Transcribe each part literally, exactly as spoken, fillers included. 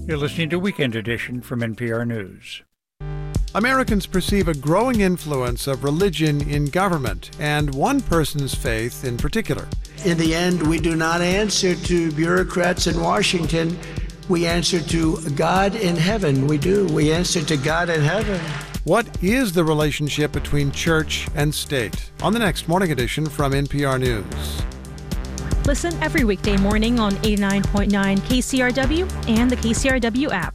You're listening to Weekend Edition from N P R News. Americans perceive a growing influence of religion in government, and one person's faith in particular. In the end, we do not answer to bureaucrats in Washington. We answer to God in heaven. We do. We answer to God in heaven. What is the relationship between church and state? On the next Morning Edition from N P R News. Listen every weekday morning on eighty-nine point nine K C R W and the K C R W app.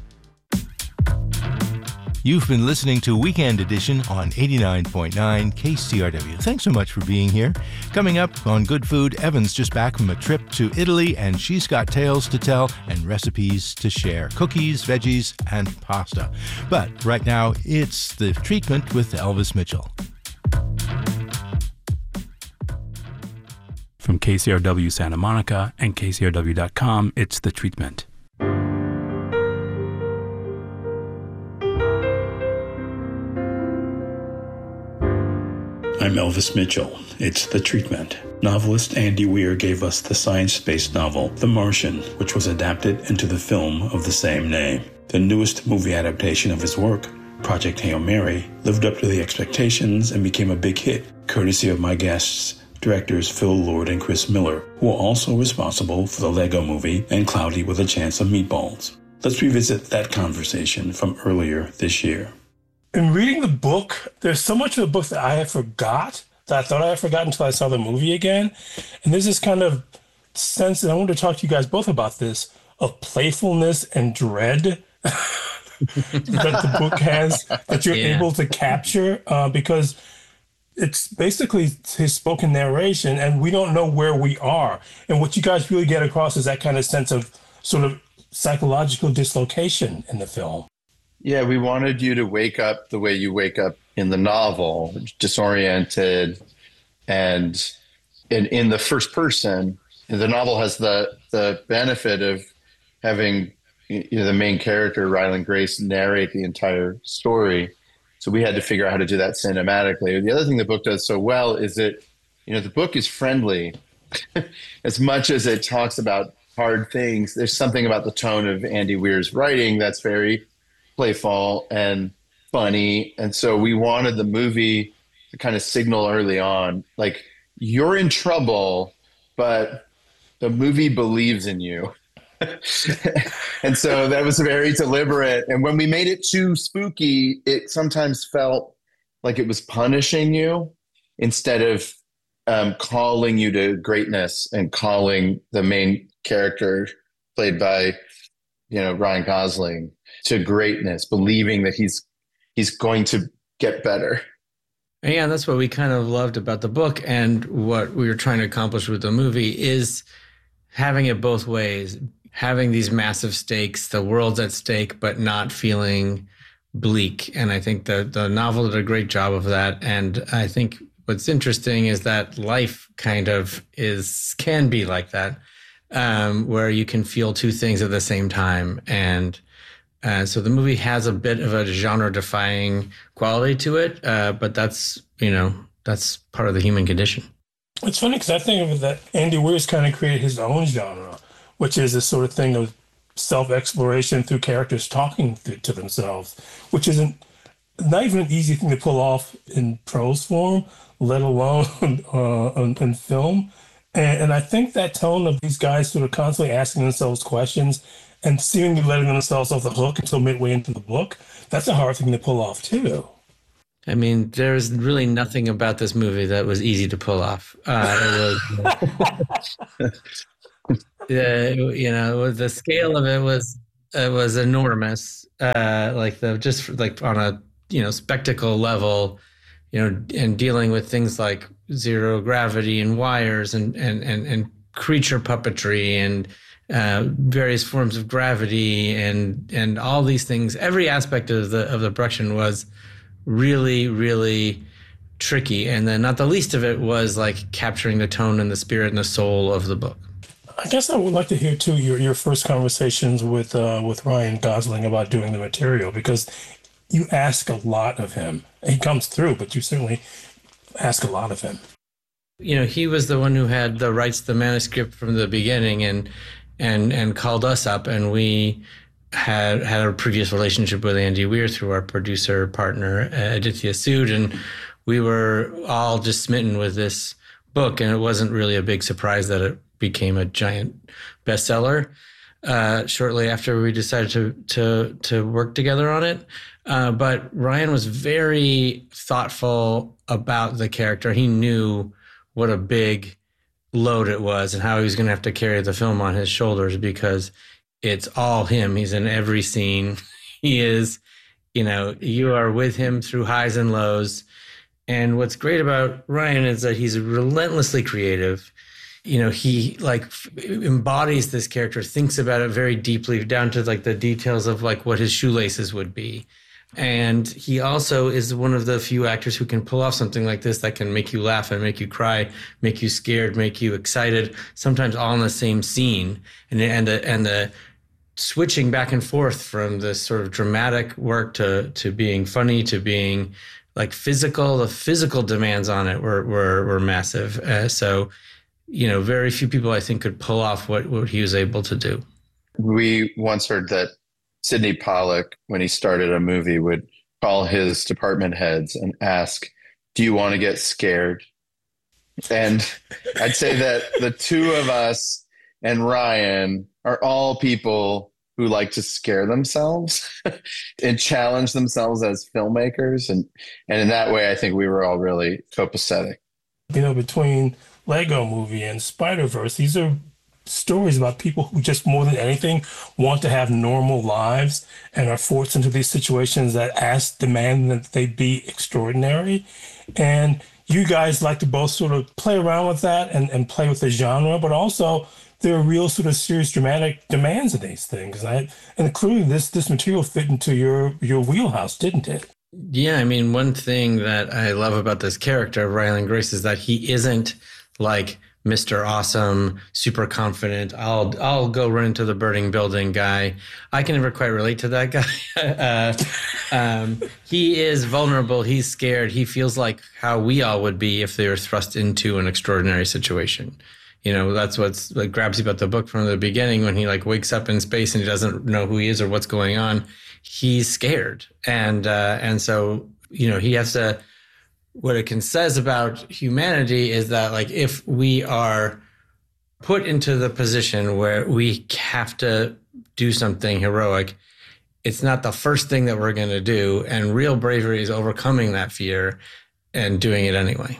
You've been listening to Weekend Edition on eighty-nine point nine K C R W. Thanks so much for being here. Coming up on Good Food, Evan's just back from a trip to Italy, and she's got tales to tell and recipes to share. Cookies, veggies, and pasta. But right now, it's The Treatment with Elvis Mitchell. From K C R W Santa Monica and K C R W dot com, it's The Treatment. I'm Elvis Mitchell. It's The Treatment. Novelist Andy Weir gave us the science-based novel, The Martian, which was adapted into the film of the same name. The newest movie adaptation of his work, Project Hail Mary, lived up to the expectations and became a big hit, courtesy of my guests, directors Phil Lord and Chris Miller, who are also responsible for the Lego Movie and Cloudy with a Chance of Meatballs. Let's revisit that conversation from earlier this year. In reading the book, there's so much of the book that I had forgot, that I thought I had forgotten until I saw the movie again. And there's this kind of sense, and I wanted to talk to you guys both about this, of playfulness and dread that the book has, that you're yeah. able to capture, uh, because it's basically his spoken narration, and we don't know where we are. And what you guys really get across is that kind of sense of sort of psychological dislocation in the film. Yeah, we wanted you to wake up the way you wake up in the novel, disoriented, and in, in the first person. The novel has the the benefit of having, you know, the main character, Ryland Grace, narrate the entire story. So we had to figure out how to do that cinematically. The other thing the book does so well is that, you know, the book is friendly. As much as it talks about hard things, there's something about the tone of Andy Weir's writing that's very playful and funny. And so we wanted the movie to kind of signal early on, like, you're in trouble, but the movie believes in you. And so that was very deliberate. And when we made it too spooky, it sometimes felt like it was punishing you instead of um, calling you to greatness and calling the main character, played by, you know, Ryan Gosling, to greatness, believing that he's he's going to get better. Yeah, that's what we kind of loved about the book, and what we were trying to accomplish with the movie is having it both ways, having these massive stakes, the world's at stake, but not feeling bleak. And I think the the novel did a great job of that. And I think what's interesting is that life kind of is can be like that, um, where you can feel two things at the same time. And Uh, so the movie has a bit of a genre-defying quality to it, uh, but that's, you know, that's part of the human condition. It's funny because I think of it that Andy Weir's kind of created his own genre, which is this sort of thing of self-exploration through characters talking th- to themselves, which isn't not even an easy thing to pull off in prose form, let alone uh, in, in film. And, and I think that tone of these guys sort of constantly asking themselves questions and seemingly letting themselves off the hook until midway into the book, that's a hard thing to pull off too. I mean, there's really nothing about this movie that was easy to pull off. Uh, it was, uh, you know, the scale of it was it was enormous. Uh, like the just like on a you know spectacle level, you know, and dealing with things like zero gravity and wires and and and, and creature puppetry and uh, various forms of gravity and and all these things. Every aspect of the of the production was really, really tricky. And then not the least of it was like capturing the tone and the spirit and the soul of the book. I guess I would like to hear too your your first conversations with uh, with Ryan Gosling about doing the material, because you ask a lot of him. He comes through, but you certainly ask a lot of him. You know, he was the one who had the rights to the manuscript from the beginning, and and and called us up, and we had had a previous relationship with Andy Weir through our producer partner, Aditya Sood, and we were all just smitten with this book, and it wasn't really a big surprise that it became a giant bestseller uh, shortly after we decided to to to work together on it. Uh, but Ryan was very thoughtful about the character. He knew what a big load it was and how he was going to have to carry the film on his shoulders, because it's all him. He's in every scene. He is, you know, you are with him through highs and lows. And what's great about Ryan is that he's relentlessly creative. You know, he like embodies this character, thinks about it very deeply, down to like the details of like what his shoelaces would be. And he also is one of the few actors who can pull off something like this that can make you laugh and make you cry, make you scared, make you excited, sometimes all in the same scene. And and the and the switching back and forth from this sort of dramatic work to to being funny to being like physical, the physical demands on it were were were massive. Uh, so, you know, very few people I think could pull off what what he was able to do. We once heard that Sidney Pollack, when he started a movie, would call his department heads and ask, "Do you want to get scared?" And I'd say that the two of us and Ryan are all people who like to scare themselves and challenge themselves as filmmakers. And, and in that way, I think we were all really copacetic. You know, between Lego Movie and Spider-Verse, these are stories about people who just more than anything want to have normal lives and are forced into these situations that ask, demand that they be extraordinary. And you guys like to both sort of play around with that and, and play with the genre, but also there are real sort of serious dramatic demands of these things. Right? And clearly this this material fit into your, your wheelhouse, didn't it? Yeah, I mean, one thing that I love about this character, Ryland Grace, is that he isn't like Mister Awesome, super confident, I'll I'll go run into the burning building guy. I can never quite relate to that guy. uh, um, he is vulnerable. He's scared. He feels like how we all would be if they were thrust into an extraordinary situation. You know, that's what's like grabs you about the book from the beginning, when he like wakes up in space and he doesn't know who he is or what's going on. He's scared. And uh, and so, you know, he has to, what it can says about humanity is that like if we are put into the position where we have to do something heroic, it's not the first thing that we're going to do. And real bravery is overcoming that fear and doing it anyway.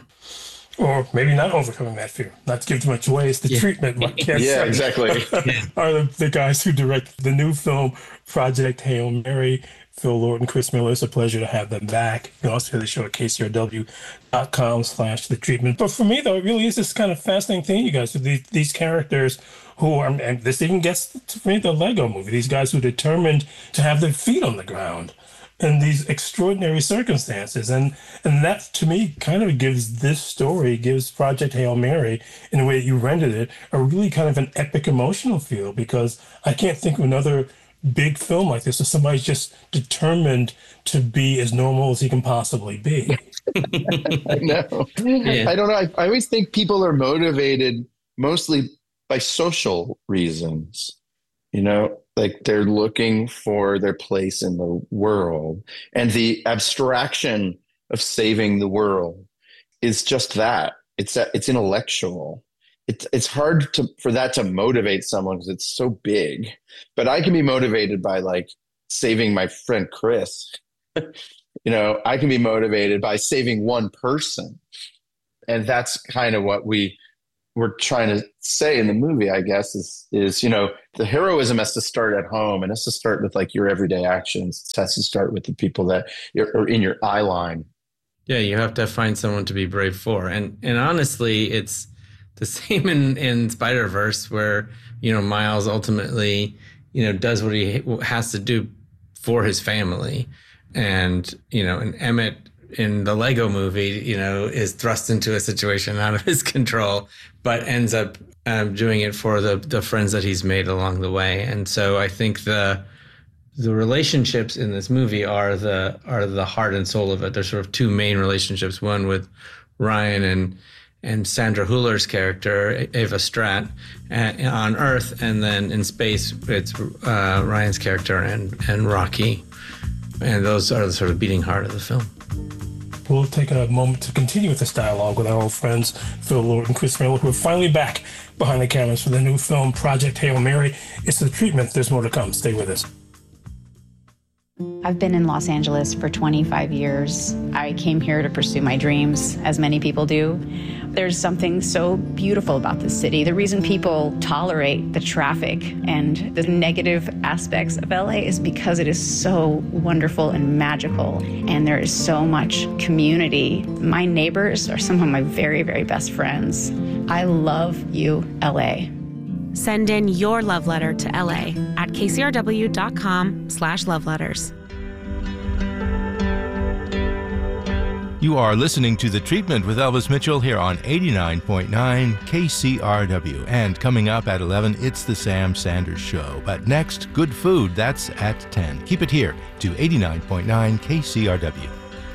Or maybe not overcoming that fear, not to give too much away. It's the yeah. treatment. Yeah, say. exactly. Are the, the guys who direct the new film, Project Hail Mary. Phil Lord and Chris Miller. It's a pleasure to have them back. You can also hear the show at K C R W dot com slash the treatment. But for me, though, it really is this kind of fascinating thing, you guys, with these, these characters who are, and this even gets to me the Lego Movie, these guys who are determined to have their feet on the ground in these extraordinary circumstances. And and that, to me, kind of gives this story, gives Project Hail Mary, in the way that you rendered it, a really kind of an epic emotional feel, because I can't think of another big film like this, or somebody's just determined to be as normal as he can possibly be. I know. Yeah. I don't know. I, I always think people are motivated mostly by social reasons. You know, like they're looking for their place in the world, and the abstraction of saving the world is just that. It's a, it's intellectual. It's it's hard to for that to motivate someone because it's so big. But I can be motivated by like saving my friend Chris. You know, I can be motivated by saving one person. And that's kind of what we were trying to say in the movie, I guess, is, is, you know, the heroism has to start at home, and has to start with like your everyday actions. It has to start with the people that are in your eye line. Yeah, you have to find someone to be brave for. And and honestly, it's the same in, in Spider-Verse, where, you know, Miles ultimately, you know, does what he has to do for his family. And, you know, and Emmett in the Lego Movie, you know, is thrust into a situation out of his control, but ends up um, doing it for the, the friends that he's made along the way. And so I think the the relationships in this movie are the are the heart and soul of it. There's sort of two main relationships, one with Ryan and and Sandra Hüller's character, Ava Stratt, uh, on Earth, and then in space, it's uh, Ryan's character and, and Rocky. And those are the sort of beating heart of the film. We'll take a moment to continue with this dialogue with our old friends, Phil Lord and Chris Miller, who are finally back behind the cameras for the new film, Project Hail Mary. It's The Treatment. There's more to come. Stay with us. I've been in Los Angeles for twenty-five years. I came here to pursue my dreams, as many people do. There's something so beautiful about this city. The reason people tolerate the traffic and the negative aspects of L A is because it is so wonderful and magical, and there is so much community. My neighbors are some of my very, very best friends. I love you, L A. Send in your love letter to L A at kcrw.com slash love letters. You are listening to The Treatment with Elvis Mitchell here on eighty-nine point nine K C R W. And coming up at eleven, it's The Sam Sanders Show. But next, good food. That's at ten. Keep it here to eighty-nine point nine K C R W.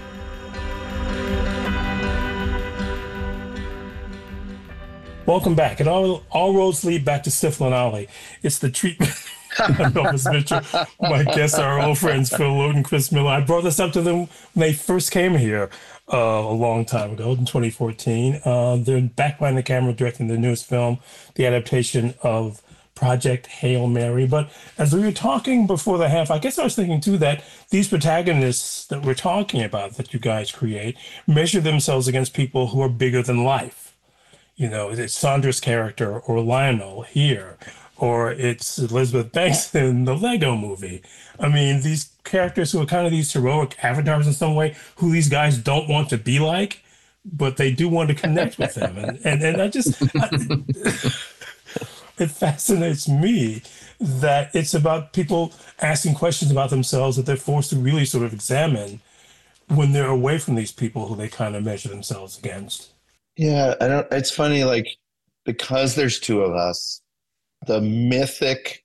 Welcome back. And all, all roads lead back to Stiflin Alley. It's The Treatment. Elvis Mitchell. My guests are our old friends, Phil Lord and Chris Miller. I brought this up to them when they first came here uh, a long time ago, in twenty fourteen. Uh, they're back behind the camera directing the newest film, the adaptation of Project Hail Mary. But as we were talking before the half, I guess I was thinking, too, that these protagonists that we're talking about, that you guys create, measure themselves against people who are bigger than life. You know, it's Sandra's character or Lionel here, or it's Elizabeth Banks in the Lego movie. I mean, these characters who are kind of these heroic avatars in some way, who these guys don't want to be like, but they do want to connect with them. And and, and I just, I, it fascinates me that it's about people asking questions about themselves that they're forced to really sort of examine when they're away from these people who they kind of measure themselves against. Yeah, I don't. It's funny, like, because there's two of us, the mythic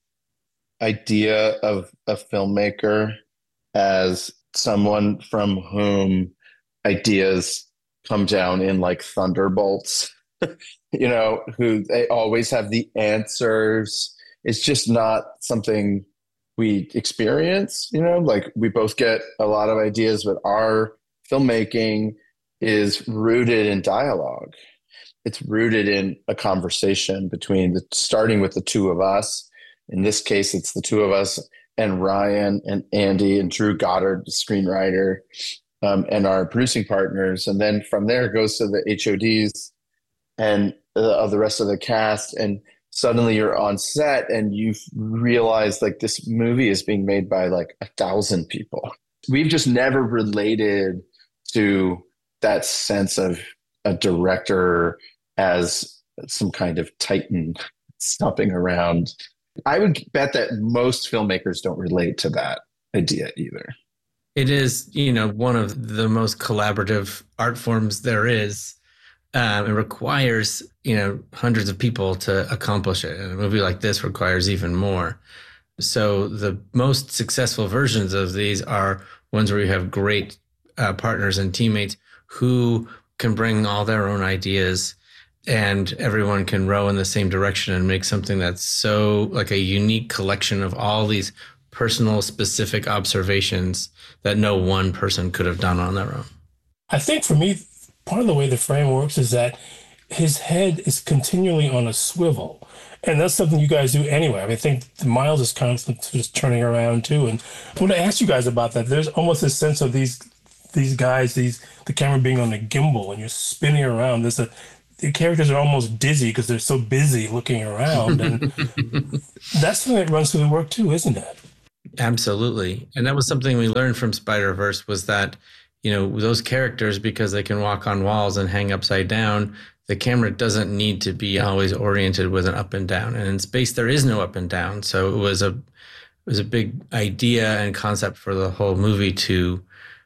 idea of a filmmaker as someone from whom ideas come down in like thunderbolts, you know, who they always have the answers. It's just not something we experience, you know, like we both get a lot of ideas, but our filmmaking is rooted in dialogue. It's rooted in a conversation between the, starting with the two of us. In this case, it's the two of us and Ryan and Andy and Drew Goddard, the screenwriter, um, and our producing partners. And then from there it goes to the H O Ds and uh, of the rest of the cast. And suddenly you're on set and you've realized like this movie is being made by like a thousand people. We've just never related to that sense of a director as some kind of titan stomping around. I would bet that most filmmakers don't relate to that idea either. It is, you know, one of the most collaborative art forms there is. Um, it requires, you know, hundreds of people to accomplish it. And a movie like this requires even more. So the most successful versions of these are ones where you have great uh, partners and teammates who can bring all their own ideas and everyone can row in the same direction and make something that's so like a unique collection of all these personal, specific observations that no one person could have done on their own. I think for me, part of the way the frame works is that his head is continually on a swivel. And that's something you guys do anyway. I mean, I think Miles is constantly just turning around too. And when I asked you guys about that, there's almost a sense of these these guys, these the camera being on a gimbal and you're spinning around. There's a the characters are almost dizzy because they're so busy looking around. And that's something that runs through the work too, isn't it? Absolutely. And that was something we learned from Spider-Verse was that, you know, those characters, because they can walk on walls and hang upside down, the camera doesn't need to be always oriented with an up and down. And in space, there is no up and down. So it was a it was a big idea and concept for the whole movie to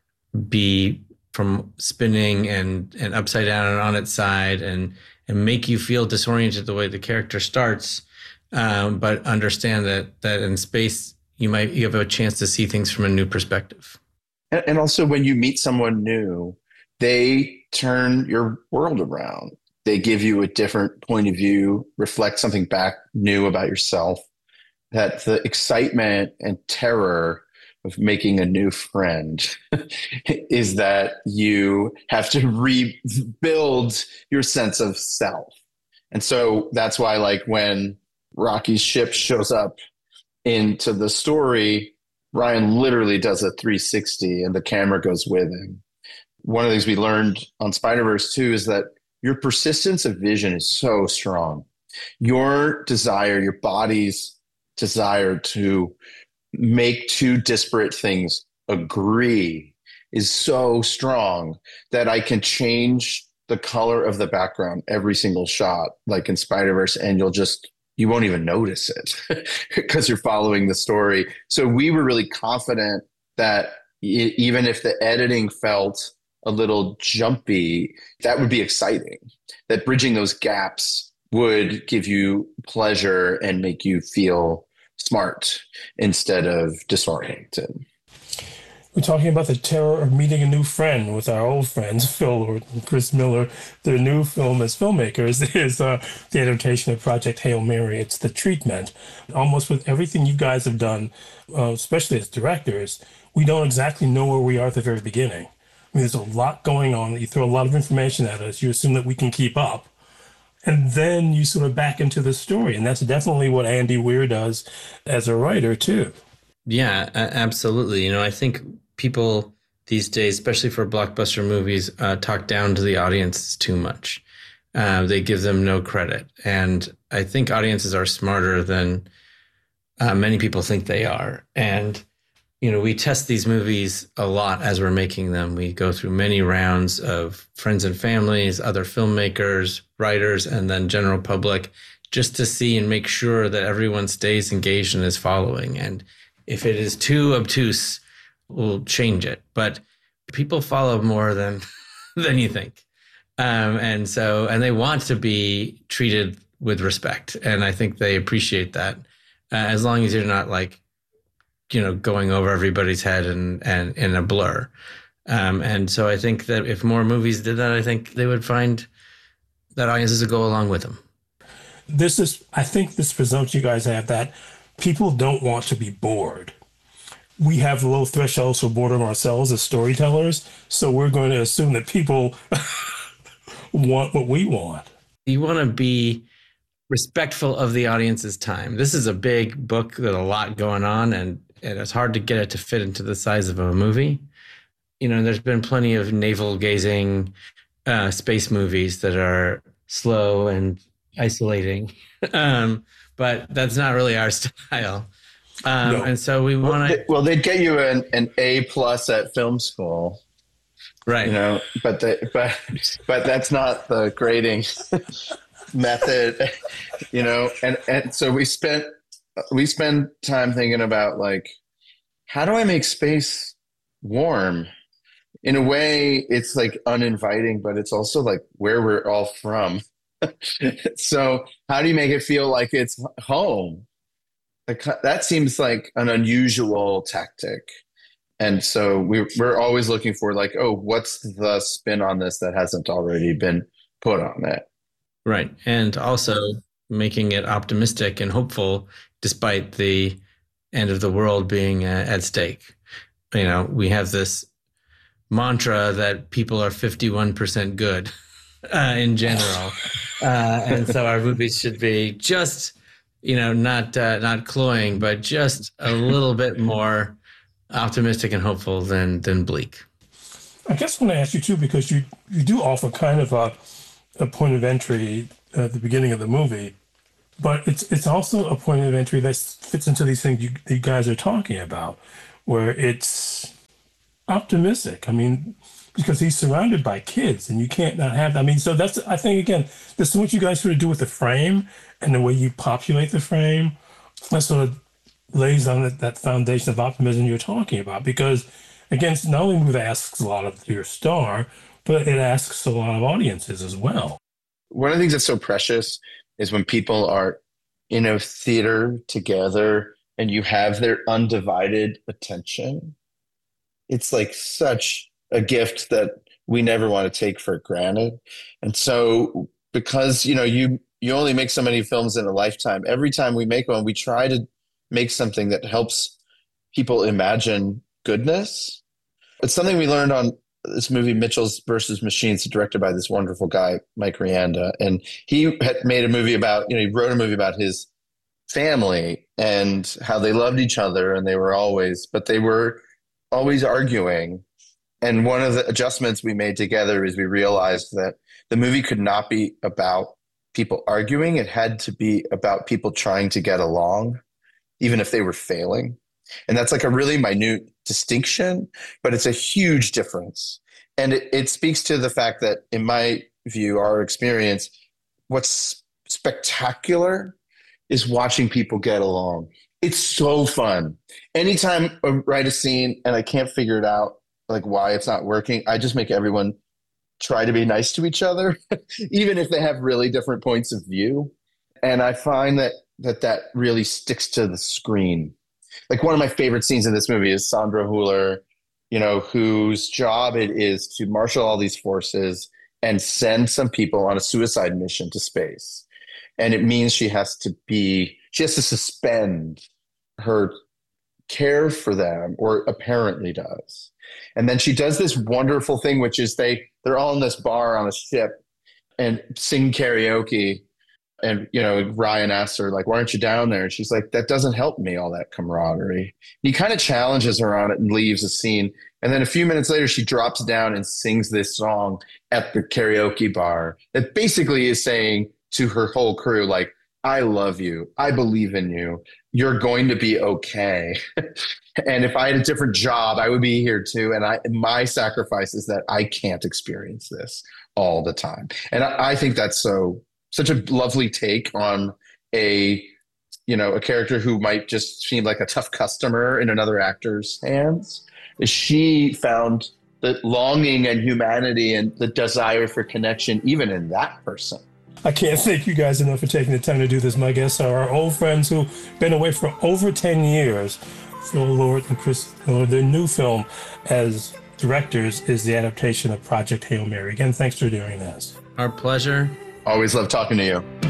be from spinning and, and upside down and on its side and, and make you feel disoriented the way the character starts. Um, but understand that that in space, you might you have a chance to see things from a new perspective. And, and also when you meet someone new, they turn your world around. they give you a different point of view, reflect something back new about yourself, that the excitement and terror of making a new friend is that you have to rebuild your sense of self. And so that's why, like, when Rocky's ship shows up into the story, Ryan literally does a three sixty and the camera goes with him. One of the things we learned on Spider-Verse too is that your persistence of vision is so strong. Your desire, your body's desire to make two disparate things agree is so strong that I can change the color of the background every single shot, like in Spider-Verse, and you'll just, you won't even notice it because you're following the story. So we were really confident that e- even if the editing felt a little jumpy, that would be exciting, that bridging those gaps would give you pleasure and make you feel smart instead of disoriented. We're talking about the terror of meeting a new friend with our old friends, Phil Lord and Chris Miller. Their new film as filmmakers is uh, the adaptation of Project Hail Mary. It's The Treatment. Almost with everything you guys have done, uh, especially as directors, we don't exactly know where we are at the very beginning. I mean, there's a lot going on. You throw a lot of information at us. You assume that we can keep up. And then you sort of back into the story. And that's definitely what Andy Weir does as a writer, too. Yeah, absolutely. You know, I think people these days, especially for blockbuster movies, uh, talk down to the audiences too much. Uh, they give them no credit. And I think audiences are smarter than uh, many people think they are. And, you know, we test these movies a lot as we're making them. We go through many rounds of friends and families, other filmmakers, writers, and then general public, just to see and make sure that everyone stays engaged and is following. And if it is too obtuse, we'll change it. But people follow more than than you think. Um, and so, and they want to be treated with respect. And I think they appreciate that, uh, as long as you're not like, you know, going over everybody's head and, and in a blur. Um, and so I think that if more movies did that, I think they would find that audiences would go along with them. This is, I think this presumption you guys have that people don't want to be bored. We have low thresholds for boredom ourselves as storytellers, so we're going to assume that people want what we want. You want to be respectful of the audience's time. This is a big book with a lot going on, and, and it's hard to get it to fit into the size of a movie. You know, there's been plenty of navel-gazing uh, space movies that are slow and isolating, um, but that's not really our style. Um, no. And so we want to. Well, they'd get you an, an A plus at film school, right? You know, but the, but but that's not the grading method, you know. And and so we spent we spend time thinking about, like, how do I make space warm? In a way, it's like uninviting, but it's also like where we're all from. So how do you make it feel like it's home? That seems like an unusual tactic. And so we, we're always looking for, like, oh, what's the spin on this that hasn't already been put on it? Right. And also making it optimistic and hopeful despite the end of the world being uh, at stake. You know, we have this mantra that people are fifty-one percent good uh, in general. Uh, and so our movies should be just, you know, not uh, not cloying, but just a little bit more optimistic and hopeful than than bleak. I guess I want to ask you too, because you you do offer kind of a a point of entry at the beginning of the movie, but it's it's also a point of entry that fits into these things you, you guys are talking about, where it's optimistic. I mean, because he's surrounded by kids, and you can't not have that. I mean, so that's, I think, again, there's so much you guys sort of do with the frame and the way you populate the frame that sort of lays on that, that foundation of optimism you're talking about. Because, again, it's not only a movie that asks a lot of your star, but it asks a lot of audiences as well. One of the things that's so precious is when people are in a theater together and you have their undivided attention. It's like such a gift that we never want to take for granted. And so because, you know, you, you only make so many films in a lifetime. Every time we make one, we try to make something that helps people imagine goodness. It's something we learned on this movie, Mitchell's versus Machines, directed by this wonderful guy, Mike Rianda. And he had made a movie about, you know, he wrote a movie about his family and how they loved each other, and they were always, but they were always arguing. And one of the adjustments we made together is we realized that the movie could not be about people arguing. It had to be about people trying to get along, even if they were failing. And that's like a really minute distinction, but it's a huge difference. And it, it speaks to the fact that, in my view, our experience, what's spectacular is watching people get along. It's so fun. Anytime I write a scene and I can't figure it out, like why it's not working, I just make everyone try to be nice to each other, even if they have really different points of view. And I find that that, that really sticks to the screen. Like, one of my favorite scenes in this movie is Sandra Hüller, you know, whose job it is to marshal all these forces and send some people on a suicide mission to space. And it means she has to be, she has to suspend her care for them, or apparently does. And then she does this wonderful thing, which is they, they're all in this bar on a ship and sing karaoke. And, you know, Ryan asks her, like, why aren't you down there? And she's like, that doesn't help me, all that camaraderie. He kind of challenges her on it and leaves the scene. And then a few minutes later, she drops down and sings this song at the karaoke bar that basically is saying to her whole crew, like, I love you. I believe in you. You're going to be okay. And if I had a different job, I would be here too. And I, my sacrifice is that I can't experience this all the time. And I, I think that's so... such a lovely take on a, you know, a character who might just seem like a tough customer in another actor's hands. Is she found the longing and humanity and the desire for connection even in that person. I can't thank you guys enough for taking the time to do this. My guests are our old friends who've been away for over ten years. Phil Lord and Chris Lord. Their new film as directors is the adaptation of Project Hail Mary. Again, thanks for doing this. Our pleasure. Always love talking to you.